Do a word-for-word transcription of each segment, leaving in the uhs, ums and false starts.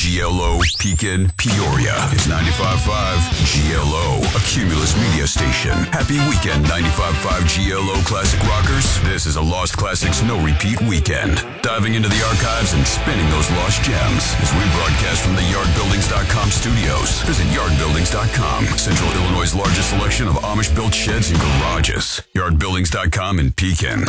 G L O, Pekin, Peoria is ninety-five point five G L O, a Cumulus media station. Happy weekend, ninety-five point five G L O Classic Rockers. This is a Lost Classics No Repeat weekend. Diving into the archives and spinning those lost gems as we broadcast from the yard buildings dot com studios. Visit yard buildings dot com, Central Illinois' largest selection of Amish-built sheds and garages. yard buildings dot com in Pekin.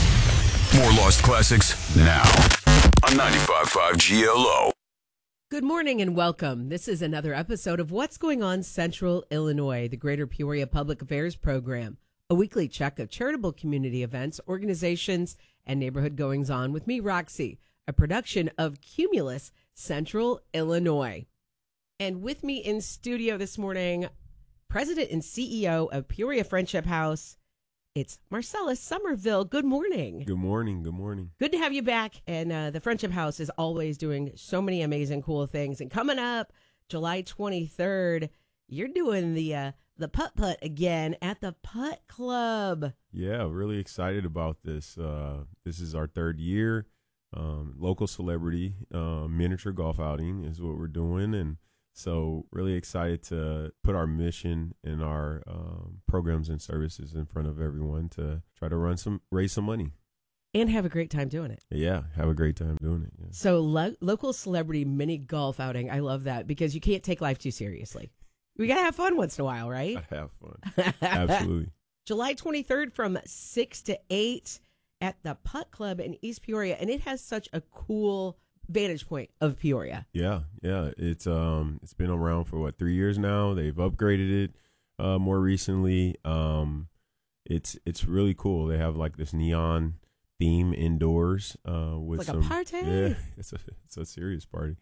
More Lost Classics now on ninety-five point five G L O. Good morning and welcome. This is another episode of What's Going On Central Illinois, the Greater Peoria Public Affairs Program, a weekly check of charitable community events, organizations, and neighborhood goings-on with me, Roxy, a production of Cumulus Central Illinois. And with me in studio this morning, President and C E O of Peoria Friendship House, it's Marcellus Somerville. Good morning. Good morning. Good morning. Good to have you back. And uh, the Friendship House is always doing so many amazing, cool things. And coming up July twenty-third, you're doing the uh, the putt-putt again at the Putt Club. Yeah, really excited about this. Uh, this is our third year. Um, local celebrity uh, miniature golf outing is what we're doing. And so really excited to put our mission and our um, programs and services in front of everyone to try to run some, raise some money. And have a great time doing it. Yeah, have a great time doing it. Yeah. So lo- local celebrity mini golf outing. I love that because you can't take life too seriously. We got to have fun once in a while, right? I have fun. Absolutely. July twenty-third from six to eight at the Putt Club in East Peoria. And it has such a cool vantage point of Peoria. Yeah, yeah. It's um it's been around for what, three years now. They've upgraded it uh more recently. Um it's it's really cool. They have like this neon theme indoors uh with it's like some a party. Yeah, it's a it's a serious party.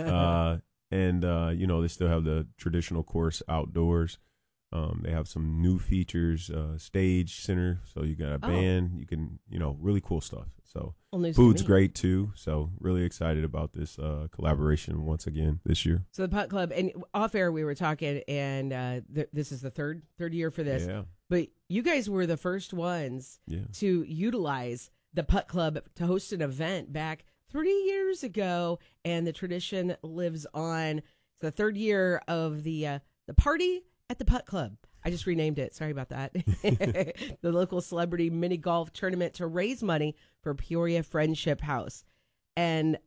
uh and uh you know, they still have the traditional course outdoors. Um, they have some new features, uh, stage center, so you got a band, oh. you can, you know, really cool stuff. So well, food's great too. So really excited about this uh, collaboration once again this year. So the Putt Club, and off air we were talking, and uh, th- this is the third third year for this. Yeah. But you guys were the first ones yeah. to utilize the Putt Club to host an event back three years ago, and the tradition lives on. It's the third year of the uh, the party at the Putt Club. I just renamed it. Sorry about that. The local celebrity mini golf tournament to raise money for Peoria Friendship House. And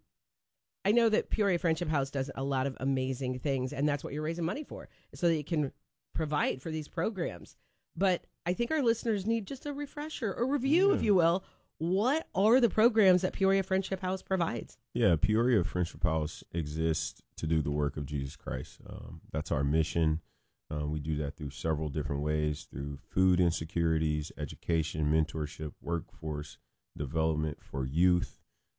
I know that Peoria Friendship House does a lot of amazing things, and that's what you're raising money for, so that you can provide for these programs. But I think our listeners need just a refresher, a review, yeah. if you will. What are the programs that Peoria Friendship House provides? Yeah, Peoria Friendship House exists to do the work of Jesus Christ. Um, that's our mission. Um, we do that through several different ways, through food insecurities, education, mentorship, workforce development for youth.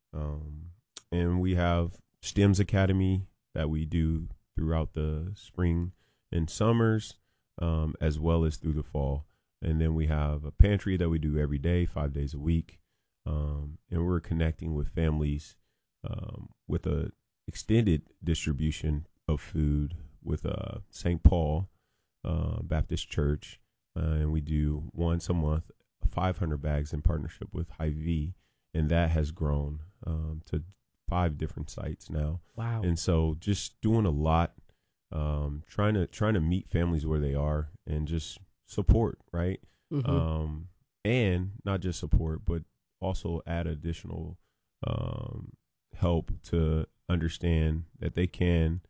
Um, and we have STEMS Academy that we do throughout the spring and summers, um, as well as through the fall. And then we have a pantry that we do every day, five days a week. Um, and we're connecting with families um, with a extended distribution of food with uh, Saint Paul Uh, Baptist Church, uh, and we do once a month five hundred bags in partnership with Hy-Vee, and that has grown um, to five different sites now. Wow! And so just doing a lot, um, trying to trying to meet families where they are and just support, right? Mm-hmm. Um, and not just support, but also add additional um, help to understand that they can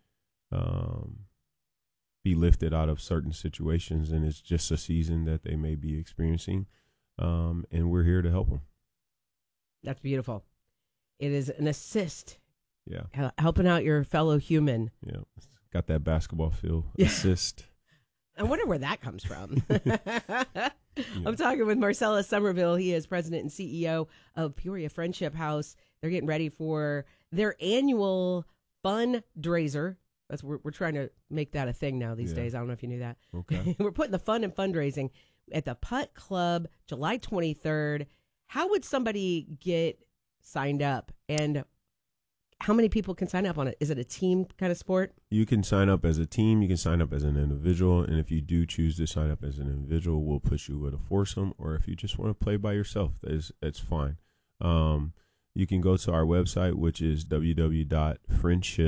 um, be lifted out of certain situations, and it's just a season that they may be experiencing, um, and we're here to help them. That's beautiful. It is an assist. Yeah. H- helping out your fellow human. Yeah. Got that basketball feel. Yeah. Assist. I wonder where that comes from. Yeah. I'm talking with Marcellus Somerville. He is president and C E O of Peoria Friendship House. They're getting ready for their annual fundraiser. That's we're, we're trying to make that a thing now these yeah. days. I don't know if you knew that. Okay. We're putting the fun and fundraising at the Putt Club, July twenty-third. How would somebody get signed up, and how many people can sign up on it? Is it a team kind of sport? You can sign up as a team. You can sign up as an individual. And if you do choose to sign up as an individual, we'll put you with a foursome. Or if you just want to play by yourself, that is, that's fine. Um, you can go to our website, which is w w w dot friendship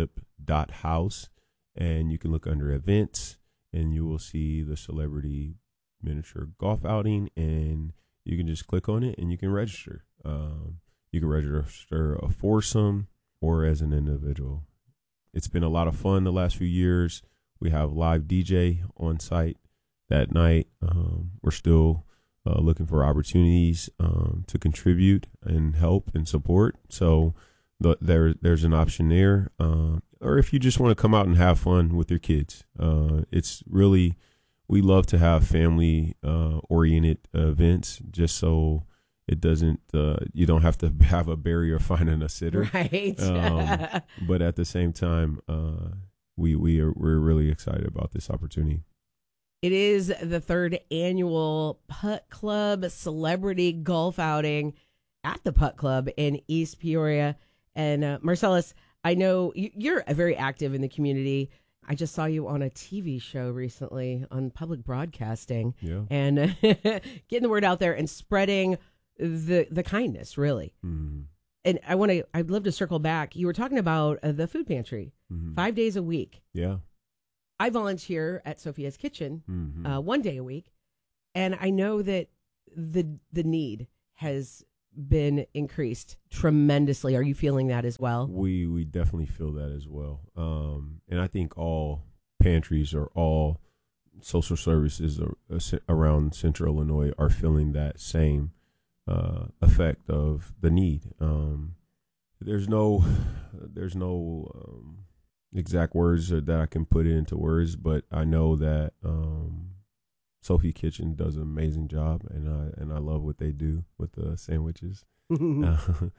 dot house, and you can look under events, and you will see the celebrity miniature golf outing, and you can just click on it and you can register. Um, you can register a foursome or as an individual. It's been a lot of fun the last few years. We have live D J on site that night. Um, we're still uh, looking for opportunities um, to contribute and help and support. So the, there, there's an option there. Uh, or if you just want to come out and have fun with your kids, uh, it's really, we love to have family uh, oriented events just so it doesn't, uh, you don't have to have a barrier finding a sitter. Right. um, but at the same time, uh, we, we are, we're really excited about this opportunity. It is the third annual Putt Club Celebrity Golf Outing at the Putt Club in East Peoria. And uh, Marcellus, I know you're very active in the community. I just saw you on a T V show recently on public broadcasting. Yeah. And uh, getting the word out there and spreading the the kindness, really. Mm-hmm. And I want to, I'd love to circle back. You were talking about uh, the food pantry, Mm-hmm. five days a week. Yeah. I volunteer at Sophia's Kitchen Mm-hmm. uh, one day a week. And I know that the the need has been increased tremendously. Are you feeling that as well? We we definitely feel that as well. Um, and I think all pantries or all social services are, uh, around Central Illinois are feeling that same uh, effect of the need. Um, there's no there's no um, exact words that I can put into words, but I know that um, Sophie Kitchen does an amazing job, and I and I love what they do with the sandwiches. uh,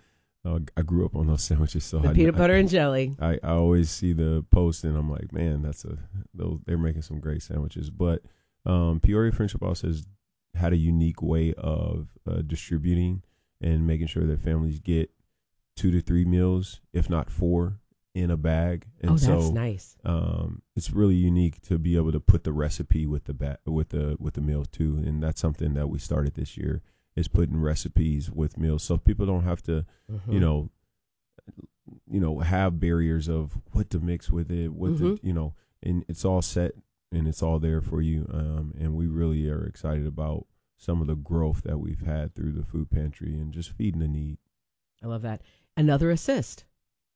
I grew up on those sandwiches, so The I, peanut butter I, and jelly. I, I always see the post, and I'm like, man, that's a those, they're making some great sandwiches. But um, Peoria Friendship House has had a unique way of uh, distributing and making sure that families get two to three meals, if not four, in a bag. And Oh, that's so, nice. Um, it's really unique to be able to put the recipe with the ba- with the with the meal too, and that's something that we started this year, is putting recipes with meals, so people don't have to, Mhm. you know, you know, have barriers of what to mix with it, what Mhm. to, you know, and it's all set and it's all there for you. Um, and we really are excited about some of the growth that we've had through the food pantry and just feeding the need. I love that. Another assist,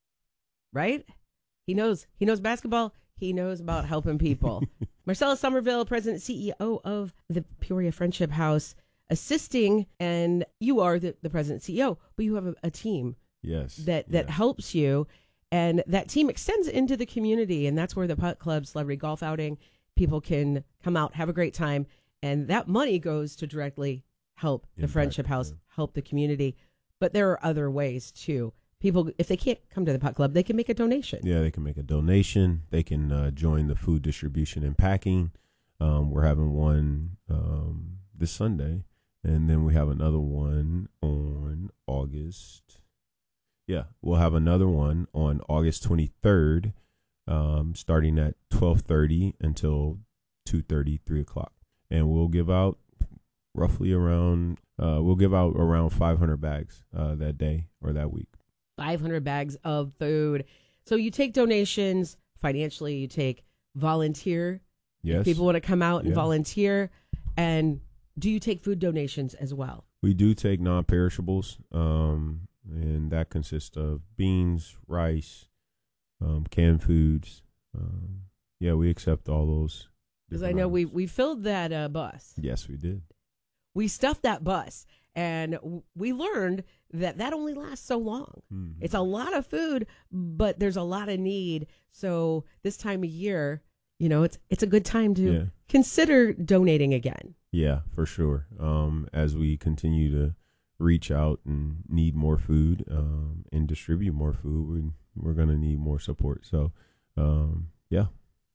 right? He knows. He knows basketball. He knows about helping people. Marcellus Somerville, President C E O of the Peoria Friendship House, assisting, and you are the, the President C E O, but you have a, a team Yes. that, that yes. helps you, and that team extends into the community, and that's where the Putt Club Celebrity Golf Outing, people can come out, have a great time, and that money goes to directly help the Impact, Friendship House, yeah. help the community. But there are other ways too. People, if they can't come to the Putt Club, they can make a donation. Yeah, they can make a donation. They can uh, join the food distribution and packing. Um, we're having one um, this Sunday, and then we have another one on August. Yeah, we'll have another one on August twenty-third, um, starting at twelve thirty until two thirty, three o'clock. And we'll give out roughly around, uh, we'll give out around five hundred bags uh, that day or that week. five hundred bags of food. So you take donations financially, you take volunteer. Yes. If people want to come out and Yeah. volunteer. And do you take food donations as well? We do take non-perishables, um, and that consists of beans, rice, um, canned foods. Um, yeah, we accept all those. Because I different know we, items. we filled that uh, bus. Yes, we did. We stuffed that bus. And w- we learned that that only lasts so long. Mhm. It's a lot of food, but there's a lot of need. So this time of year, you know, it's it's a good time to Yeah. consider donating again. Yeah, for sure. Um, as we continue to reach out and need more food um, and distribute more food, we, we're going to need more support. So, um, yeah.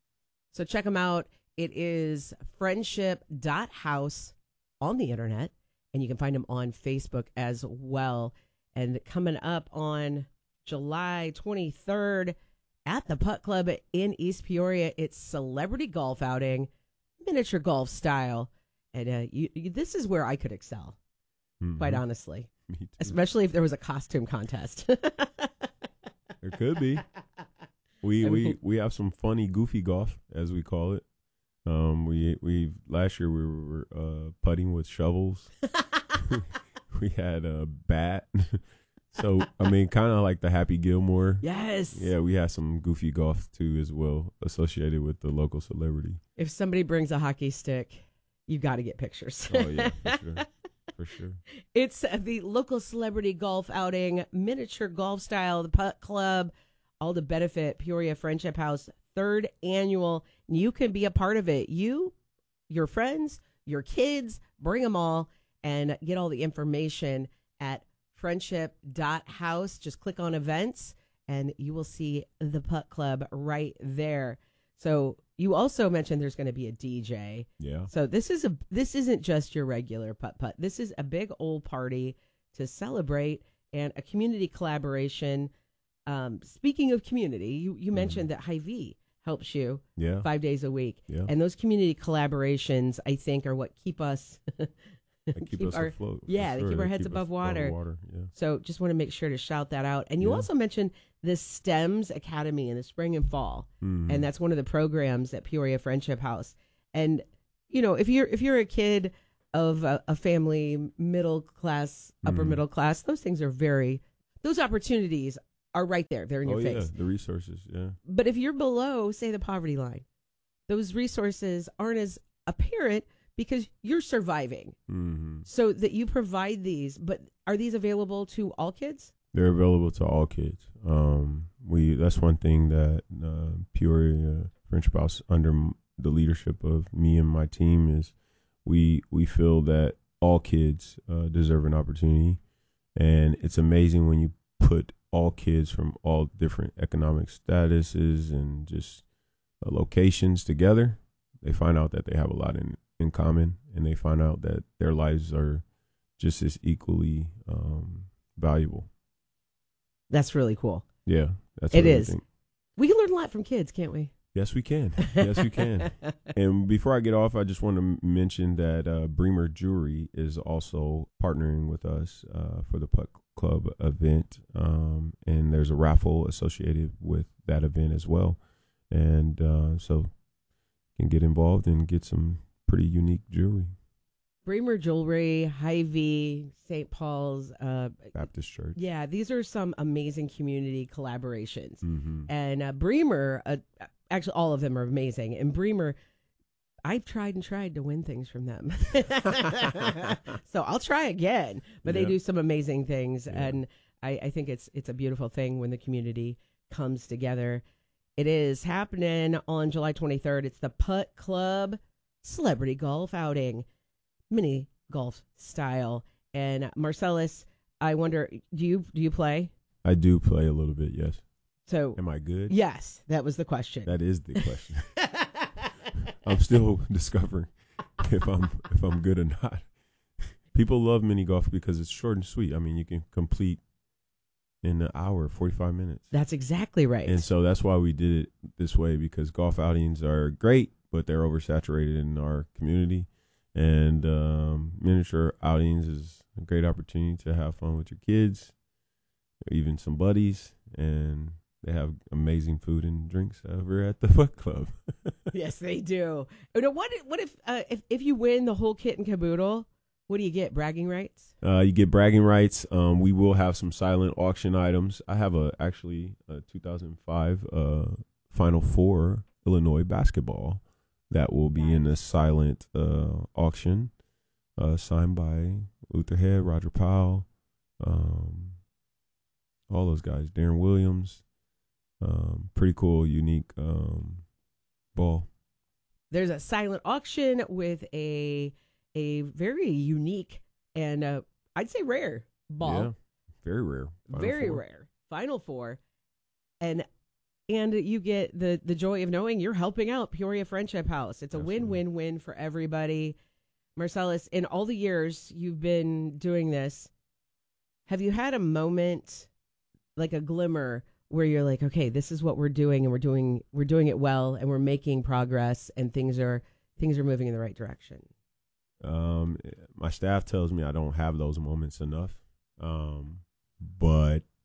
So check them out. It is friendship dot house on the internet, and you can find them on Facebook as well. And coming up on July twenty-third at the Putt Club in East Peoria, it's Celebrity Golf Outing, miniature golf style. And uh, you, you, this is where I could excel, quite Mhm. honestly, Me too. especially if there was a costume contest. There could be. we I we mean- we have some funny, goofy golf, as we call it. Um, we we last year we were uh, putting with shovels. We had a bat. So I mean, kind of like the Happy Gilmore. Yes. Yeah, we had some goofy golf too as well, associated with the local celebrity. If somebody brings a hockey stick, you got to get pictures. Oh yeah, for sure, for sure. It's uh, the local celebrity golf outing, miniature golf style, the Putt Club, all to benefit Peoria Friendship House, third annual. You can be a part of it. You, your friends, your kids, bring them all and get all the information at friendship dot house. Just click on events and you will see the Putt Club right there. So you also mentioned there's going to be a D J. Yeah. So this is a this isn't just your regular putt putt. This is a big old party to celebrate and a community collaboration. Um, speaking of community, you, you mentioned that Hy-Vee helps you Yeah. five days a week. Yeah. And those community collaborations, I think, are what keep us They keep, keep us our- afloat. for yeah, they sure. keep our heads us above water. water. Yeah. So just want to make sure to shout that out. And you Yeah. also mentioned the STEMS Academy in the spring and fall. Mhm. And that's one of the programs at Peoria Friendship House. And, you know, if you're if you're a kid of a, a family, middle class, upper Mhm. middle class, those things are very, those opportunities are right there. They're in oh your yeah, face. the resources. Yeah. But if you're below, say, the poverty line, those resources aren't as apparent because you're surviving. hmm So that you provide these, but are these available to all kids? They're available to all kids. Um, we that's one thing that uh, Peoria Friendship House, under m- the leadership of me and my team, is we we feel that all kids uh, deserve an opportunity, and it's amazing when you put all kids from all different economic statuses and just uh, locations together. They find out that they have a lot in in common, and they find out that their lives are just as equally um, valuable. That's really cool. Yeah, that's It what I is. think. We can learn a lot from kids, can't we? Yes, we can. Yes, we can. And before I get off, I just want to m- mention that uh, Bremer Jewelry is also partnering with us uh, for the Putt Club event, um, and there's a raffle associated with that event as well. And uh, so you can get involved and get some pretty unique jewelry. Bremer Jewelry, Hy-Vee, Saint Paul's. Uh, Baptist Church. yeah, these are some amazing community collaborations. Mm-hmm. And uh, Bremer, uh, actually, all of them are amazing. And Bremer, I've tried and tried to win things from them. So I'll try again. But they Yeah. do some amazing things. Yeah. And I, I think it's it's a beautiful thing when the community comes together. It is happening on July twenty-third. It's the Putt Club Celebrity Golf Outing, mini golf style. And Marcellus, I wonder, do you do you play? I do play a little bit, yes. So Am I good? yes, that was the question. That is the question. I'm still discovering if I'm if I'm good or not. People love mini golf because it's short and sweet. I mean, you can complete in an hour, forty-five minutes. That's exactly right. And so that's why we did it this way, because golf outings are great, but they're oversaturated in our community. And um, miniature outings is a great opportunity to have fun with your kids, even some buddies, and they have amazing food and drinks over at the Putt Club. Yes, they do. You know, what if, what if, uh, if if you win the whole kit and caboodle? What do you get? Bragging rights? Uh, you get bragging rights. Um, we will have some silent auction items. I have a actually a two thousand five uh, Final Four Illinois basketball that will be in a silent uh, auction, uh, signed by Luther Head, Roger Powell, um, all those guys, Darren Williams. Um, pretty cool, unique um, ball. There's a silent auction with a a very unique and uh, I'd say rare ball. Yeah, very rare. Final Very Four. rare. Final Four. And and you get the the joy of knowing you're helping out Peoria Friendship House. It's a Absolutely. win-win-win for everybody. Marcellus, in all the years you've been doing this, have you had a moment, like a glimmer, where you're like, okay, this is what we're doing, and we're doing we're doing it well, and we're making progress, and things are things are moving in the right direction? Um, my staff tells me I don't have those moments enough. Um, but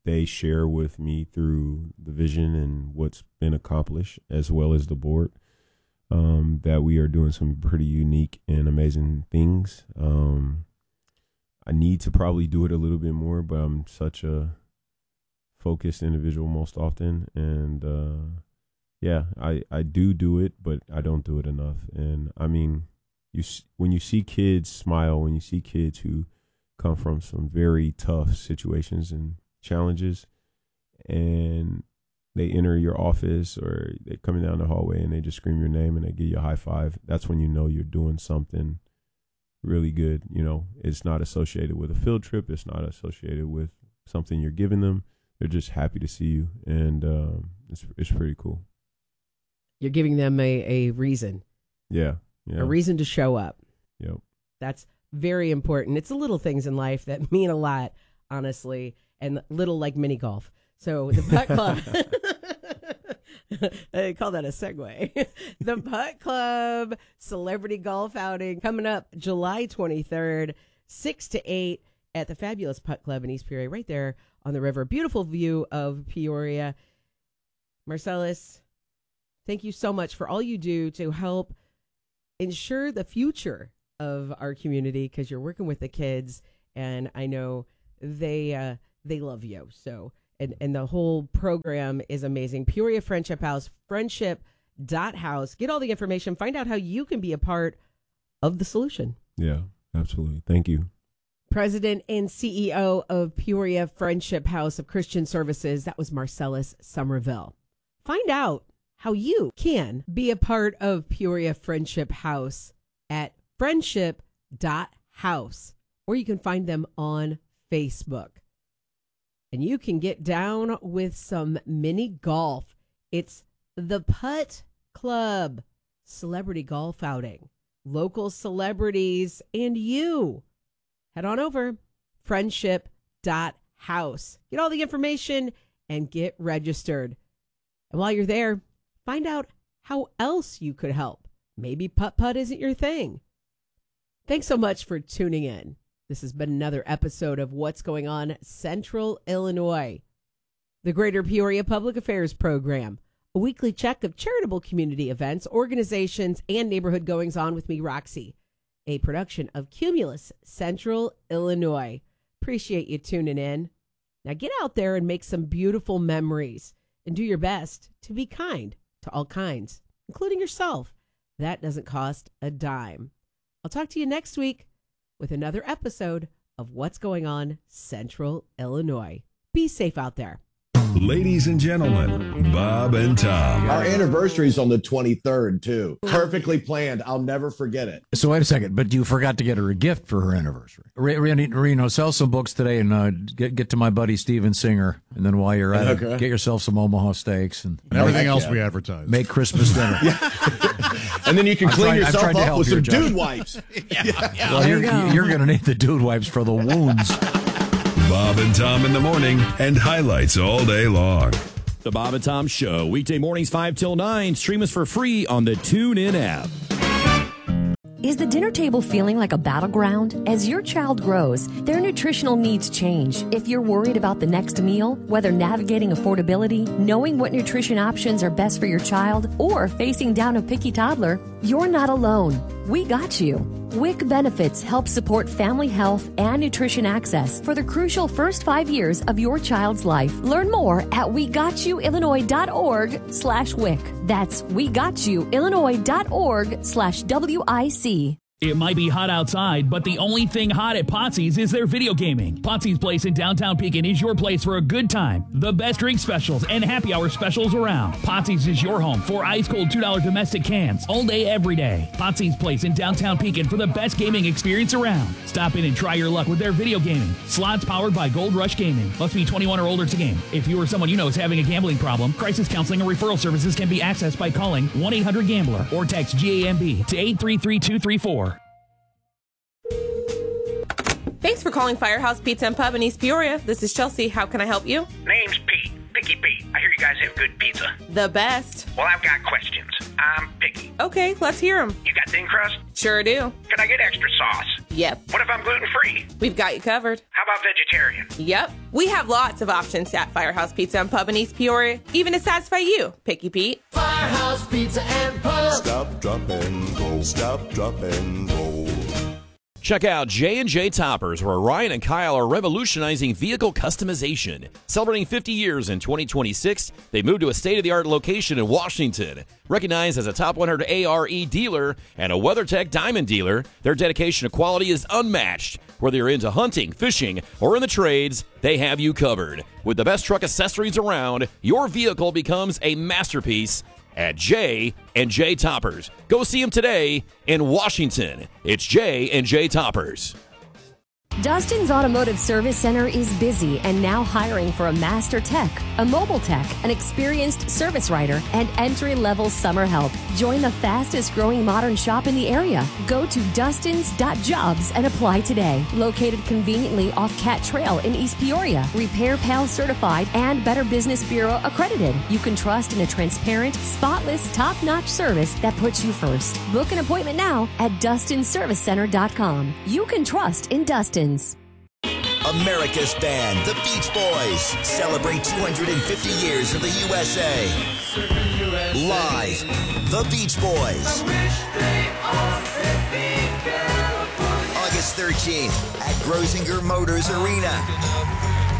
they share with me through the vision and what's been accomplished, as well as the board, um, that we are doing some pretty unique and amazing things. Um, I need to probably do it a little bit more, but I'm such a focused individual most often. And, uh, yeah, I, I do do it, but I don't do it enough. And I mean, you, when you see kids smile, when you see kids who come from some very tough situations and challenges, and they enter your office or they're coming down the hallway and they just scream your name and they give you a high five, that's when you know you're doing something really good. You know, it's not associated with a field trip. It's not associated with something you're giving them. They're just happy to see you, and um, it's it's pretty cool. You're giving them a, a reason. Yeah, yeah. A reason to show up. Yep. That's very important. It's the little things in life that mean a lot, honestly, and little like mini golf. So the Putt Club, I call that a segue. The Putt Club Celebrity Golf Outing coming up July twenty-third, six to eight at the fabulous Putt Club in East Peoria, right there on the river. Beautiful view of Peoria. Marcellus, thank you so much for all you do to help ensure the future of our community, because you're working with the kids, and I know they uh, they love you. So, and, and the whole program is amazing. Peoria Friendship House, friendship dot house. Get all the information. Find out how you can be a part of the solution. Yeah, absolutely. Thank you. President and C E O of Peoria Friendship House of Christian Services, that was Marcellus Somerville. Find out how you can be a part of Peoria Friendship House at friendship dot house, or you can find them on Facebook. And you can get down with some mini golf. It's the Putt Club Celebrity Golf Outing. Local celebrities and you. Head on over, friendship dot house. Get all the information and get registered. And while you're there, find out how else you could help. Maybe putt-putt isn't your thing. Thanks so much for tuning in. This has been another episode of What's Going On Central Illinois, the Greater Peoria Public Affairs Program, a weekly check of charitable community events, organizations, and neighborhood goings-on with me, Roxy, a production of Cumulus Central Illinois. Appreciate you tuning in. Now get out there and make some beautiful memories and do your best to be kind to all kinds, including yourself. That doesn't cost a dime. I'll talk to you next week with another episode of What's Going On Central Illinois. Be safe out there. Ladies and gentlemen, Bob and Tom. Our anniversary is on the twenty-third, too. Perfectly planned. I'll never forget it. So wait a second, but you forgot to get her a gift for her anniversary. Reno, sell some books today and uh, get get to my buddy Steven Singer. And then while you're at okay. it, get yourself some Omaha steaks. And, and everything else yeah. we advertise. Make Christmas dinner. And then you can I'm clean trying, yourself up with some here, dude wipes. yeah, yeah. Well, you're, you you're going to need the dude wipes for the wounds. Bob and Tom in the morning and highlights all day long. The Bob and Tom Show, weekday mornings five till nine. Stream us for free on the TuneIn app. Is the dinner table feeling like a battleground? As your child grows, their nutritional needs change. If you're worried about the next meal, whether navigating affordability, knowing what nutrition options are best for your child, or facing down a picky toddler, you're not alone. We got you. W I C Benefits helps support family health and nutrition access for the crucial first five years of your child's life. Learn more at we got you illinois dot org slash W I C. That's we got you illinois dot org slash W I C. It might be hot outside, but the only thing hot at Potsy's is their video gaming. Potsy's Place in downtown Pekin is your place for a good time. The best drink specials and happy hour specials around. Potsy's is your home for ice-cold two dollar domestic cans all day, every day. Potsy's Place in downtown Pekin for the best gaming experience around. Stop in and try your luck with their video gaming. Slots powered by Gold Rush Gaming. Must be twenty-one or older to game. If you or someone you know is having a gambling problem, crisis counseling or referral services can be accessed by calling one eight hundred gambler or text G A M B to eight three three two three four. Thanks for calling Firehouse Pizza and Pub in East Peoria. This is Chelsea. How can I help you? Name's Pete. Pick Picky Pete, I hear you guys have good pizza. The best. Well, I've got questions. I'm picky. Okay, let's hear them. You got thin crust? Sure do. Can I get extra sauce? Yep. What if I'm gluten-free? We've got you covered. How about vegetarian? Yep. We have lots of options at Firehouse Pizza and Pub in East Peoria, even to satisfy you, Picky Pete. Firehouse Pizza and Pub. Stop, drop, and roll. Stop, drop, and roll. Check out J and J Toppers, where Ryan and Kyle are revolutionizing vehicle customization. Celebrating fifty years in twenty twenty-six, they moved to a state-of-the-art location in Washington. Recognized as a top one hundred A R E dealer and a WeatherTech Diamond dealer, their dedication to quality is unmatched. Whether you're into hunting, fishing, or in the trades, they have you covered. With the best truck accessories around, your vehicle becomes a masterpiece at J and J Toppers. Go see them today in Washington. It's J and J Toppers. Dustin's Automotive Service Center is busy and now hiring for a master tech, a mobile tech, an experienced service writer, and entry-level summer help. Join the fastest growing modern shop in the area. Go to dustins dot jobs and apply today. Located conveniently off Cat Trail in East Peoria. Repair Pal certified and Better Business Bureau accredited. You can trust in a transparent, spotless, top-notch service that puts you first. Book an appointment now at dustins service center dot com. You can trust in Dustin. America's band, the Beach Boys, celebrate two hundred fifty years of the U S A. Live, the Beach Boys. August thirteenth at Grosinger Motors Arena.